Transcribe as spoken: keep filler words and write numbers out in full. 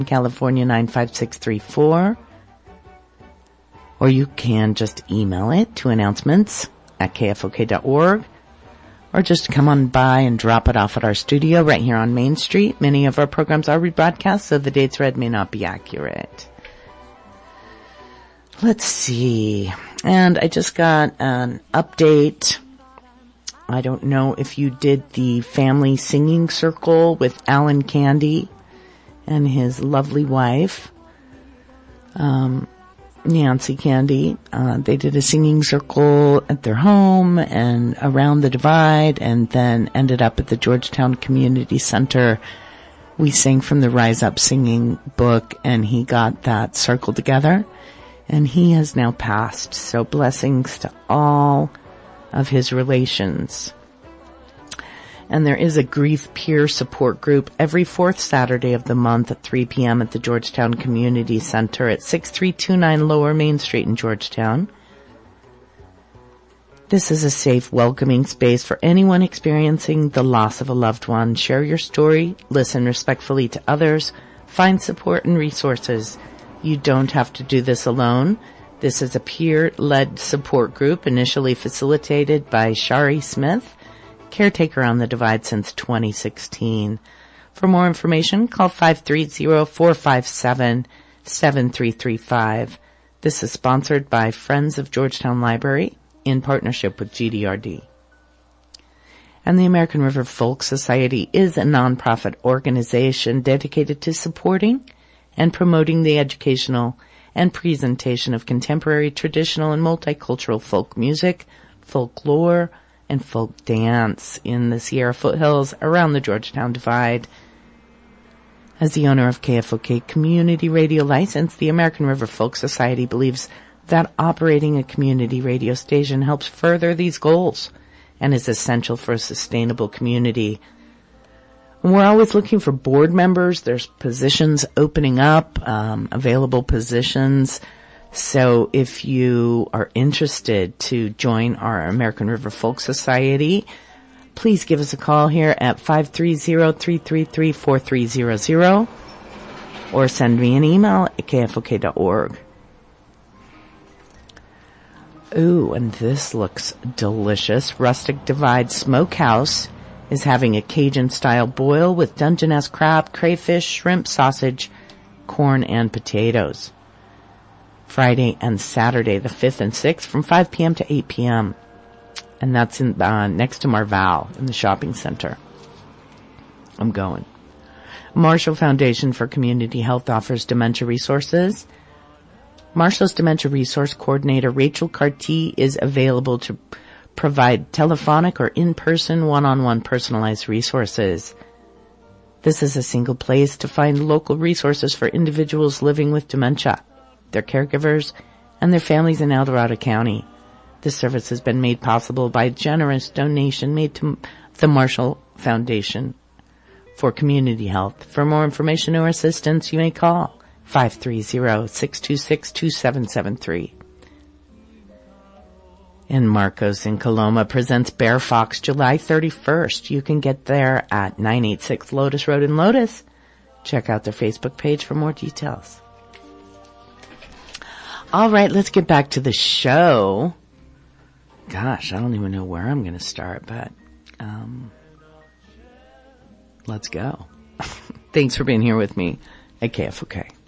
California nine five six three four. Or you can just email it to announcements at K F O K dot org. Or just come on by and drop it off at our studio right here on Main Street. Many of our programs are rebroadcast, so the dates read may not be accurate. Let's see. And I just got an update. I don't know if you did the family singing circle with Alan Candy and his lovely wife, um, Nancy Candy. Uh, they did a singing circle at their home and around the divide, and then ended up at the Georgetown Community Center. We sang from the Rise Up Singing book, and he got that circle together, and he has now passed. So blessings to all of his relations. And there is a grief peer support group every fourth Saturday of the month at three p.m. at the Georgetown Community Center at six three two nine Lower Main Street in Georgetown. This is a safe, welcoming space for anyone experiencing the loss of a loved one. Share your story, listen respectfully to others, find support and resources. You don't have to do this alone. This is a peer-led support group initially facilitated by Shari Smith, caretaker on the divide since twenty sixteen. For more information, call five three zero, four five seven, seven three three five. This is sponsored by Friends of Georgetown Library in partnership with G D R D. And the American River Folk Society is a nonprofit organization dedicated to supporting and promoting the educational and presentation of contemporary, traditional, and multicultural folk music, folklore, and folk dance in the Sierra foothills around the Georgetown Divide. As the owner of K F O K Community Radio License, the American River Folk Society believes that operating a community radio station helps further these goals and is essential for a sustainable community. And we're always looking for board members. There's positions opening up, um, available positions. So if you are interested to join our American River Folk Society, please give us a call here at five three zero, three three three, four three zero zero or send me an email at K F O K dot org. Ooh, and this looks delicious. Rustic Divide Smokehouse is having a Cajun-style boil with Dungeness crab, crayfish, shrimp, sausage, corn, and potatoes. Friday and Saturday, the fifth and sixth, from five p.m. to eight p.m. And that's in uh, next to Marval in the shopping center. I'm going. Marshall Foundation for Community Health offers dementia resources. Marshall's Dementia Resource Coordinator, Rachel Carty, is available to provide telephonic or in-person, one-on-one personalized resources. This is a single place to find local resources for individuals living with dementia, their caregivers, and their families in El Dorado County. This service has been made possible by a generous donation made to the Marshall Foundation for Community Health. For more information or assistance, you may call five three zero, six two six, two seven seven three. And Marcos in Coloma presents Bear Fox July thirty-first. You can get there at nine eighty-six Lotus Road in Lotus. Check out their Facebook page for more details. All right, let's get back to the show. Gosh, I don't even know where I'm going to start, but um, let's go. Thanks for being here with me at K F O K.